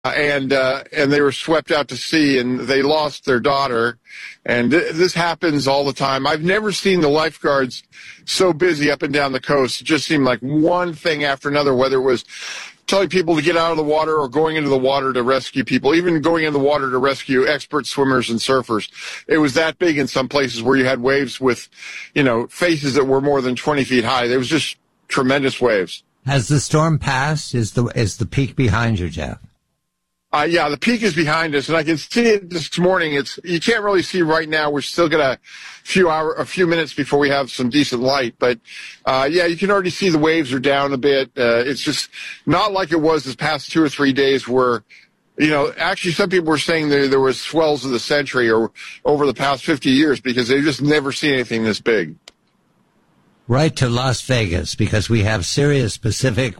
and they were swept out to sea, and they lost their daughter. And this happens all the time. I've never seen the lifeguards so busy up and down the coast. It just seemed like one thing after another, whether it was telling people to get out of the water or going into the water to rescue people, even going in the water to rescue expert swimmers and surfers. It was that big in some places where you had waves with, faces that were more than 20 feet high. There was just tremendous waves. Has the storm passed? Is the peak behind you, Jeff? Yeah, the peak is behind us, and I can see it this morning. You can't really see right now. We're still got a few minutes before we have some decent light, but you can already see the waves are down a bit. It's just not like it was this past 2 or 3 days where, actually some people were saying there was swells of the century or over the past 50 years because they've just never seen anything this big. Right to Las Vegas, because we have serious Pacific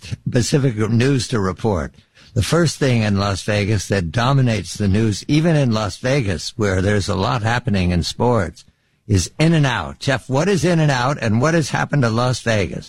news to report. The first thing in Las Vegas that dominates the news, even in Las Vegas, where there's a lot happening in sports, is In-N-Out. Jeff, what is In-N-Out, and what has happened to Las Vegas?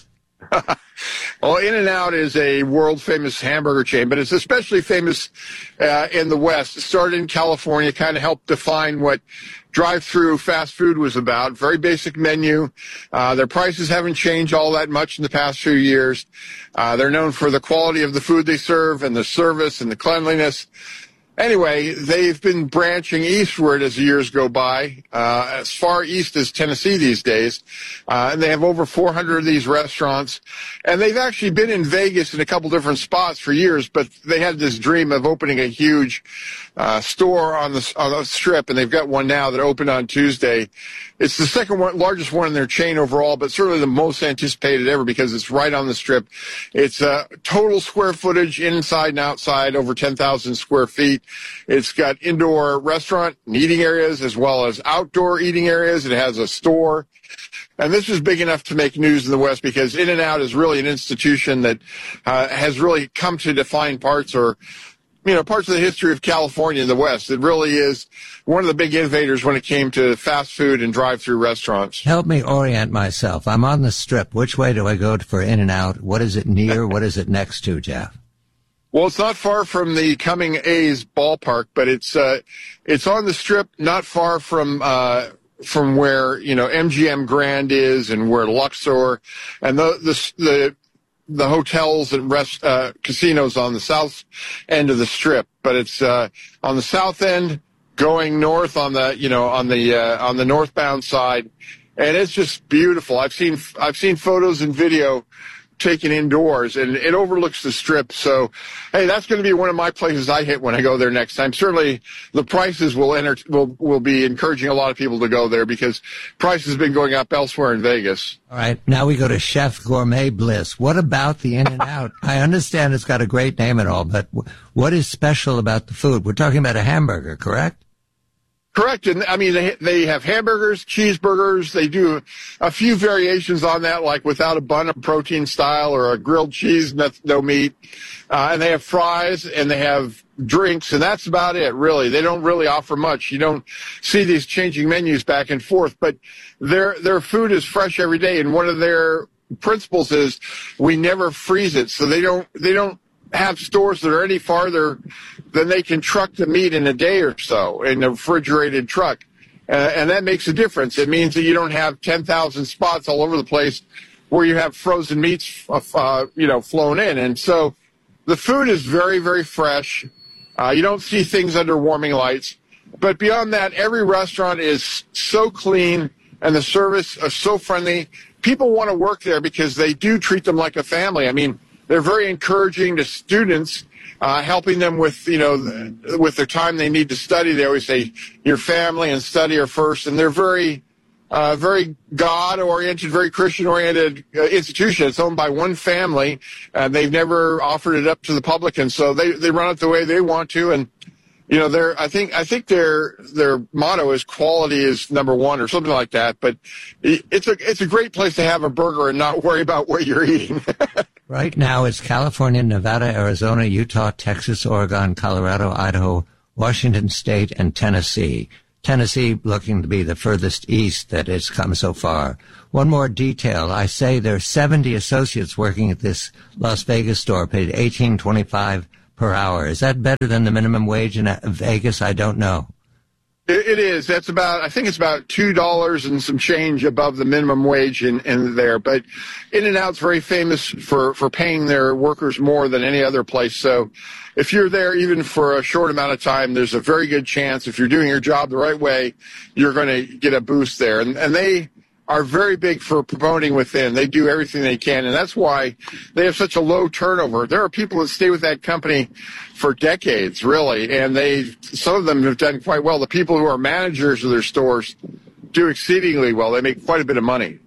Well, In-N-Out is a world-famous hamburger chain, but it's especially famous in the West. It started in California, kind of helped define what drive-through fast food was about. Very basic menu. Their prices haven't changed all that much in the past few years. They're known for the quality of the food they serve and the service and the cleanliness. Anyway, they've been branching eastward as the years go by, as far east as Tennessee these days. And they have over 400 of these restaurants. And they've actually been in Vegas in a couple different spots for years, but they had this dream of opening a huge store on the Strip, and they've got one now that opened on Tuesday. It's the second largest one in their chain overall, but certainly the most anticipated ever because it's right on the Strip. It's total square footage inside and outside, over 10,000 square feet. It's got indoor restaurant and eating areas as well as outdoor eating areas. It has a store. And this is big enough to make news in the West because In-N-Out is really an institution that has really come to define parts of the history of California in the West. It really is one of the big innovators when it came to fast food and drive-through restaurants. Help me orient myself. I'm on the Strip. Which way do I go for In-N-Out? What is it near? What is it next to, Jeff? Well, it's not far from the Cumming A's ballpark, but it's on the Strip, not far from where MGM Grand is and where Luxor and the hotels and casinos on the south end of the Strip. But it's on the south end, going north on the northbound side, and it's just beautiful. I've seen photos and video taken indoors, and it overlooks the Strip. So, hey, that's going to be one of my places I hit when I go there next time. Certainly, the prices will be encouraging a lot of people to go there because prices have been going up elsewhere in Vegas. All right, now we go to Chef Gourmet Bliss. What about the In-N-Out? I understand it's got a great name and all, but what is special about the food? We're talking about a hamburger, correct? Correct. And I mean, they have hamburgers, cheeseburgers. They do a few variations on that, like without a bun, a protein style, or a grilled cheese, no meat. And they have fries and they have drinks, and that's about it, really. They don't really offer much. You don't see these changing menus back and forth, but their food is fresh every day. And one of their principles is we never freeze it. So they don't have stores that are any farther than they can truck the meat in a day or so in a refrigerated truck. And that makes a difference. It means that you don't have 10,000 spots all over the place where you have frozen meats, flown in. And so the food is very, very fresh. You don't see things under warming lights. But beyond that, every restaurant is so clean and the service is so friendly. People want to work there because they do treat them like a family. I mean, they're very encouraging to students, helping them with their time they need to study. They always say your family and study are first, and they're very God-oriented, very Christian-oriented institution. It's owned by one family, and they've never offered it up to the public, and so they run it the way they want to. And I think their motto is quality is number one or something like that. But it's a great place to have a burger and not worry about what you're eating. Right now, it's California, Nevada, Arizona, Utah, Texas, Oregon, Colorado, Idaho, Washington State, and Tennessee. Tennessee looking to be the furthest east that it's come so far. One more detail. I say there are 70 associates working at this Las Vegas store, paid $18.25 per hour. Is that better than the minimum wage in Vegas? I don't know. It is. That's I think it's about $2 and some change above the minimum wage in there. But In-N-Out's very famous for paying their workers more than any other place. So if you're there even for a short amount of time, there's a very good chance, if you're doing your job the right way, you're going to get a boost there. And they are very big for promoting within. They do everything they can, and that's why they have such a low turnover. There are people that stay with that company for decades, really, and some of them have done quite well. The people who are managers of their stores do exceedingly well. They make quite a bit of money.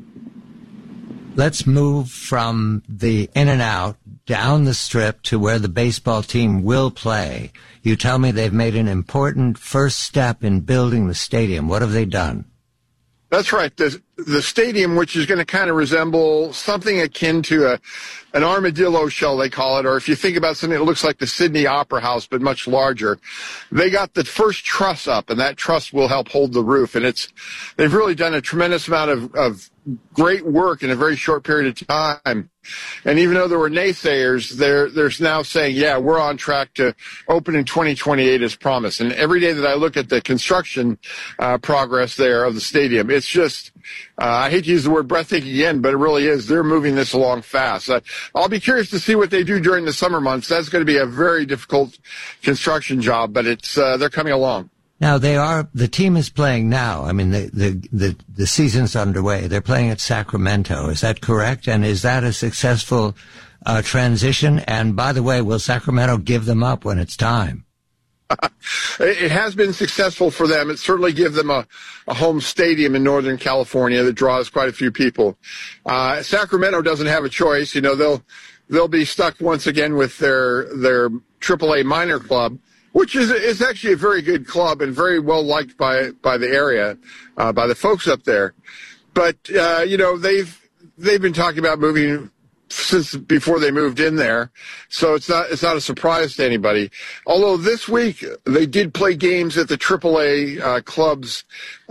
Let's move from the In-N-Out down the strip to where the baseball team will play. You tell me they've made an important first step in building the stadium. What have they done? That's right. The stadium, which is going to kind of resemble something akin to an armadillo shell, they call it, or if you think about something that looks like the Sydney Opera House but much larger, they got the first truss up, and that truss will help hold the roof. And they've really done a tremendous amount of great work in a very short period of time. And even though there were naysayers, there's now saying, yeah, we're on track to open in 2028 as promised. And every day that I look at the construction progress there of the stadium, it's just, I hate to use the word breathtaking again, but it really is. They're moving this along fast. I'll be curious to see what they do during the summer months. That's going to be a very difficult construction job, but they're coming along. Now the team is playing now. I mean, the season's underway. They're playing at Sacramento. Is that correct? And is that a successful transition? And by the way, will Sacramento give them up when it's time? It has been successful for them. It certainly gives them a home stadium in Northern California that draws quite a few people. Sacramento doesn't have a choice. You know, they'll be stuck once again with their AAA minor club, which is actually a very good club and very well liked by the area, by the folks up there. But you know, they've been talking about moving since before they moved in there, so it's not a surprise to anybody. Although this week they did play games at the AAA club's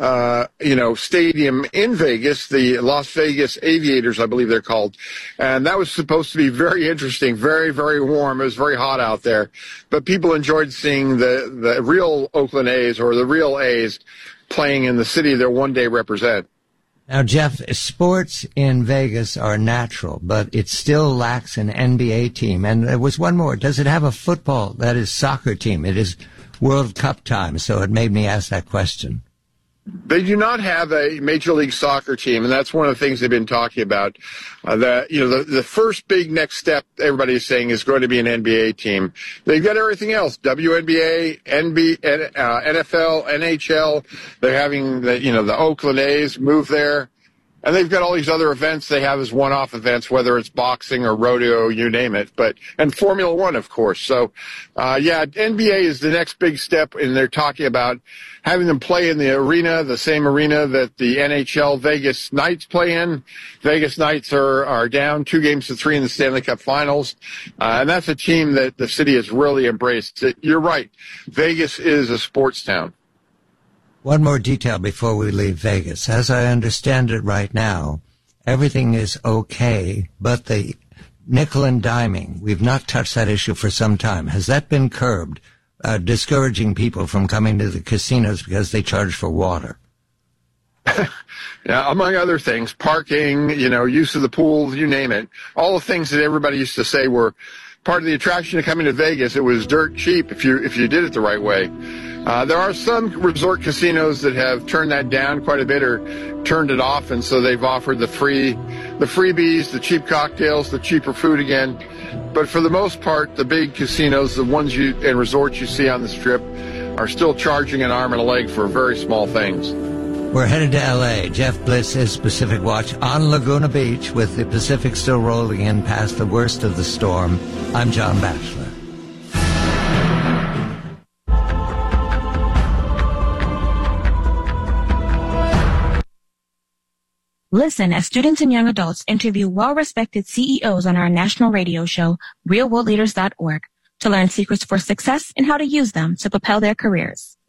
stadium in Vegas, the Las Vegas Aviators, I believe they're called, and that was supposed to be very interesting, very, very warm. It was very hot out there, but people enjoyed seeing the real Oakland A's or the real A's playing in the city they'll one day represent. Now, Jeff, sports in Vegas are natural, but it still lacks an NBA team. And there was one more. Does it have a football, that is, soccer team? It is World Cup time, so it made me ask that question. They do not have a Major League Soccer team, and that's one of the things they've been talking about. The first big next step, everybody is saying, is going to be an NBA team. They've got everything else: WNBA, NFL, NHL. They're having the Oakland A's move there. And they've got all these other events they have as one-off events, whether it's boxing or rodeo, you name it. And Formula One, of course. So, NBA is the next big step, and they're talking about having them play in the arena, the same arena that the NHL Vegas Knights play in. Vegas Knights are down 2-3 in the Stanley Cup Finals. And that's a team that the city has really embraced. You're right. Vegas is a sports town. One more detail before we leave Vegas. As I understand it right now, everything is okay, but the nickel and diming, we've not touched that issue for some time. Has that been curbed, discouraging people from coming to the casinos because they charge for water? Yeah, among other things, parking, use of the pool, you name it. All the things that everybody used to say were part of the attraction of coming to Vegas. It was dirt cheap if you did it the right way. There are some resort casinos that have turned that down quite a bit or turned it off, and so they've offered the freebies, the cheap cocktails, the cheaper food again. But for the most part, the big casinos, the ones and resorts you see on the Strip, are still charging an arm and a leg for very small things. We're headed to L.A. Jeff Bliss is Pacific Watch on Laguna Beach with the Pacific still rolling in past the worst of the storm. I'm John Batchelor. Listen as students and young adults interview well-respected CEOs on our national radio show, RealWorldLeaders.org, to learn secrets for success and how to use them to propel their careers.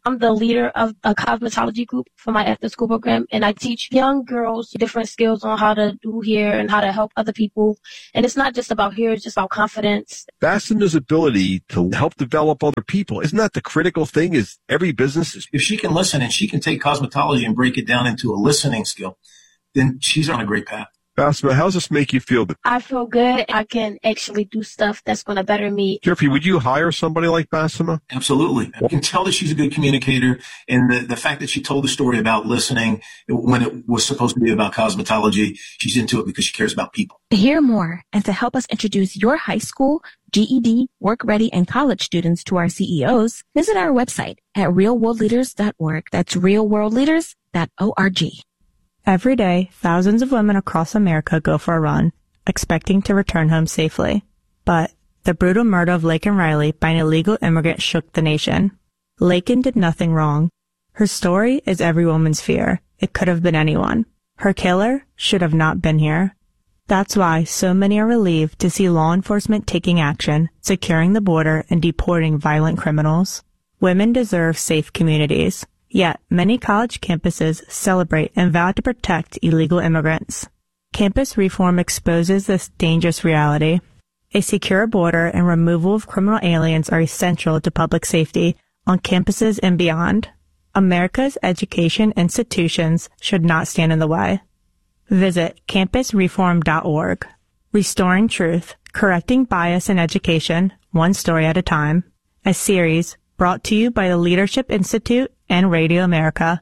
I'm the leader of a cosmetology group for my after-school program, and I teach young girls different skills on how to do hair and how to help other people. And it's not just about hair, it's just about confidence. Fastener's ability to help develop other people, isn't that the critical thing? Is every business is... If she can listen and she can take cosmetology and break it down into a listening skill, then she's on a great path. Fastener, how does this make you feel? I feel good. I can actually do stuff that's going to better me. Jeffrey, would you hire somebody like Fastener? Absolutely. I can tell that she's a good communicator, and the fact that she told the story about listening when it was supposed to be about cosmetology, she's into it because she cares about people. To hear more and to help us introduce your high school, GED, work-ready, and college students to our CEOs, visit our website at realworldleaders.org. That's realworldleaders.org. Every day, thousands of women across America go for a run, expecting to return home safely. But the brutal murder of Laken Riley by an illegal immigrant shook the nation. Laken did nothing wrong. Her story is every woman's fear. It could have been anyone. Her killer should have not been here. That's why so many are relieved to see law enforcement taking action, securing the border, and deporting violent criminals. Women deserve safe communities. Yet, many college campuses celebrate and vow to protect illegal immigrants. Campus reform exposes this dangerous reality. A secure border and removal of criminal aliens are essential to public safety on campuses and beyond. America's education institutions should not stand in the way. Visit campusreform.org. Restoring Truth, Correcting Bias in Education, One Story at a Time. A series brought to you by the Leadership Institute and Radio America.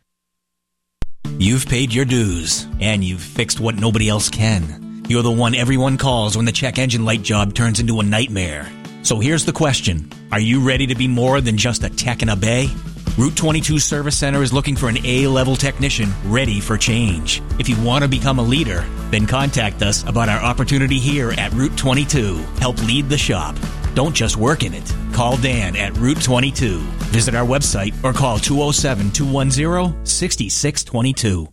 You've paid your dues, and you've fixed what nobody else can. You're the one everyone calls when the check engine light job turns into a nightmare. So here's the question. Are you ready to be more than just a tech in a bay? Route 22 Service Center is looking for an A-level technician ready for change. If you want to become a leader, then contact us about our opportunity here at Route 22. Help lead the shop. Don't just work in it. Call Dan at Route 22. Visit our website or call 207-210-6622.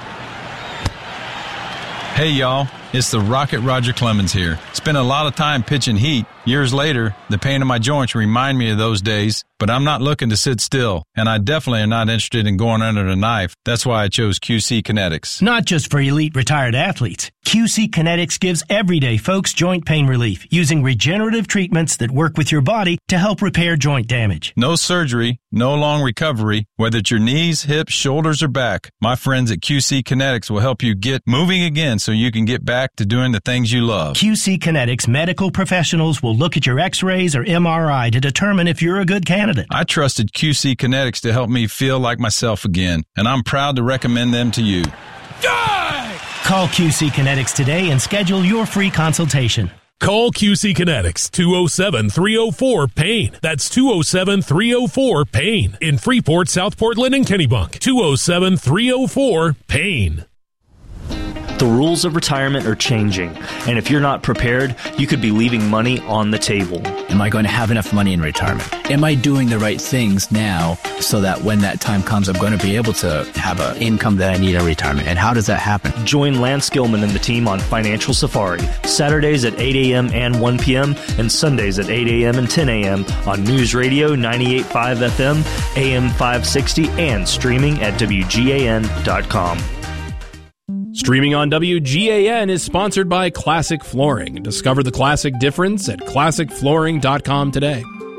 Hey, y'all. It's the Rocket Roger Clemens here. Spent a lot of time pitching heat. Years later, the pain in my joints remind me of those days, but I'm not looking to sit still, and I definitely am not interested in going under the knife. That's why I chose QC Kinetics. Not just for elite retired athletes. QC Kinetics gives everyday folks joint pain relief using regenerative treatments that work with your body to help repair joint damage. No surgery, no long recovery, whether it's your knees, hips, shoulders, or back. My friends at QC Kinetics will help you get moving again so you can get back to doing the things you love. QC Kinetics medical professionals will look at your x-rays or MRI to determine if you're a good candidate. I trusted QC Kinetics to help me feel like myself again, and I'm proud to recommend them to you. Die! Call QC Kinetics today and schedule your free consultation. Call QC Kinetics, 207-304-PAIN. That's 207-304-PAIN. In Freeport, South Portland, and Kennebunk. 207-304-PAIN. The rules of retirement are changing, and if you're not prepared, you could be leaving money on the table. Am I going to have enough money in retirement? Am I doing the right things now so that when that time comes, I'm going to be able to have an income that I need in retirement? And how does that happen? Join Lance Gilman and the team on Financial Safari, Saturdays at 8 a.m. and 1 p.m., and Sundays at 8 a.m. and 10 a.m. on News Radio 98.5 FM, AM 560, and streaming at WGAN.com. Streaming on WGAN is sponsored by Classic Flooring. Discover the classic difference at classicflooring.com today.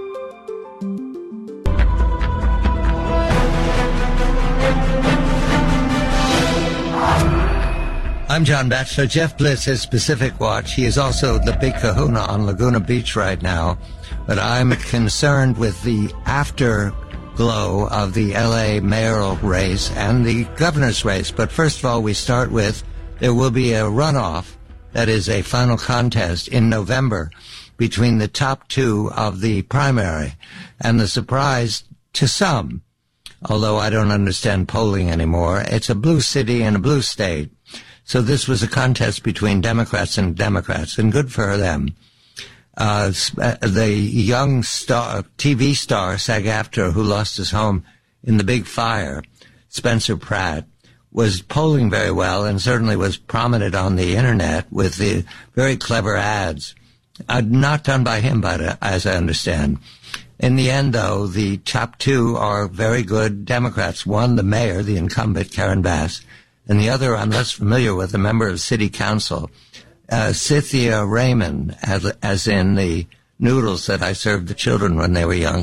I'm John Batchelor. Jeff Bliss is Pacific Watch. He is also the big kahuna on Laguna Beach right now. But I'm concerned with the afterglow of the L.A. mayoral race and the governor's race. But first of all, we start with there will be a runoff, that is a final contest in November between the top two of the primary. And the surprise to some, although I don't understand polling anymore, it's a blue city and a blue state. So this was a contest between Democrats and Democrats, and good for them. The young star, TV star, SAG-AFTRA, who lost his home in the big fire, Spencer Pratt, was polling very well and certainly was prominent on the internet with the very clever ads, not done by him, but as I understand. In the end, though, the top two are very good Democrats. One, the mayor, the incumbent, Karen Bass, and the other I'm less familiar with, a member of city council, Cynthia Raymond, as in the noodles that I served the children when they were young.